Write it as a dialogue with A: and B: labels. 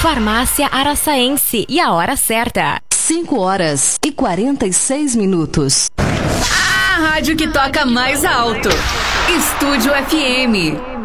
A: Farmácia Araçaense e a hora certa.
B: 5h46.
C: A rádio que toca mais alto. Estúdio FM.